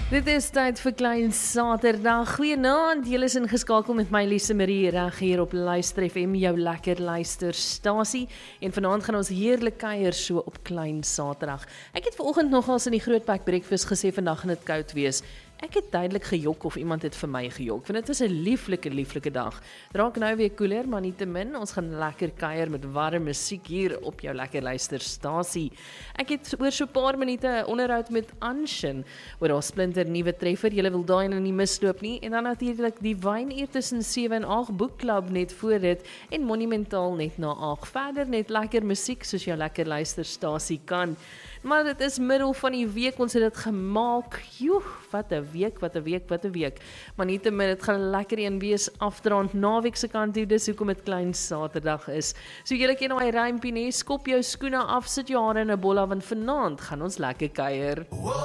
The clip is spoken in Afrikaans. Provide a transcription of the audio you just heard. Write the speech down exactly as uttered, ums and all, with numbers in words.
Dit is tyd vir Klein Saterdag. Goeienaand, julle is ingeskakel met my Lise Marie reg hier op Luister F M, jou lekker luisterstasie. En vanaand gaan ons heerlik kuier so op Klein Saterdag. Ek het vanoggend nogals in die Grootpak Breakfast gesê vandag gaan dit koud wees. Ek het duidelik gejok of iemand het vir my gejok, want dit was 'n lieflike, lieflike dag. Het raak nou weer koeler, maar nietemin, ons gaan lekker kuier met warm musiek hier op jou lekker luisterstasie. Ek het oor so 'n paar minute 'n onderhoud met Anshin oor haar splinter nuwe treffer. Julle wil daai nou nie misloop nie. En dan natuurlik die wynuur tussen sewe en agt boekklub net voor dit en monumentaal net na agt. Verder net lekker musiek soos jou lekker luisterstasie kan. Maar dit is middel van die week, ons het dit gemaak. Joe, wat 'n week, wat 'n week, wat 'n week. Maar nietemin, dit gaan lekker een wees afdraand naweek se kant toe, dis hoekom dit Klein Saterdag is. So julle ken daai rympie, nee, skop jou skoene af, sit jou hare in 'n bolla, want vanaand gaan ons lekker kuier.